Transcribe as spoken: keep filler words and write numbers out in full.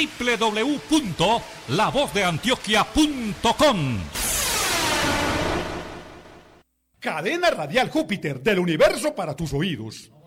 doble u doble u doble u punto la voz de antioquia punto com. Cadena Radial Júpiter, del universo para tus oídos.